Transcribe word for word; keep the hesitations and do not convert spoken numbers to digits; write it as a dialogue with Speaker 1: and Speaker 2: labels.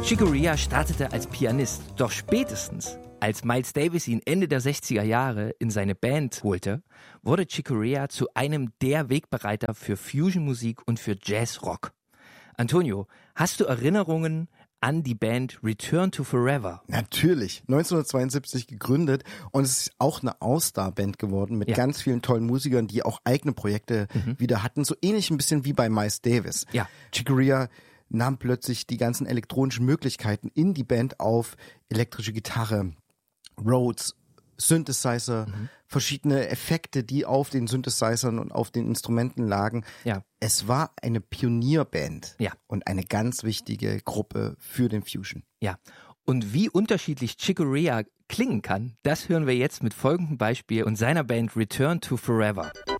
Speaker 1: Chick Corea startete als Pianist, doch spätestens als Miles Davis ihn Ende der sechziger Jahre in seine Band holte, wurde Chick Corea zu einem der Wegbereiter für Fusion-Musik und für Jazz-Rock. Antonio, hast du Erinnerungen an die Band Return to Forever?
Speaker 2: Natürlich, neunzehnhundertzweiundsiebzig gegründet und es ist auch eine All-Star-Band geworden mit ja. ganz vielen tollen Musikern, die auch eigene Projekte mhm. wieder hatten, so ähnlich ein bisschen wie bei Miles Davis.
Speaker 1: Ja.
Speaker 2: Chick Corea nahm plötzlich die ganzen elektronischen Möglichkeiten in die Band auf, elektrische Gitarre, Rhodes, Synthesizer, mhm. verschiedene Effekte, die auf den Synthesizern und auf den Instrumenten lagen.
Speaker 1: Ja.
Speaker 2: Es war eine Pionierband
Speaker 1: ja.
Speaker 2: und eine ganz wichtige Gruppe für den Fusion.
Speaker 1: Ja, und wie unterschiedlich Chick Corea klingen kann, das hören wir jetzt mit folgendem Beispiel und seiner Band Return to Forever.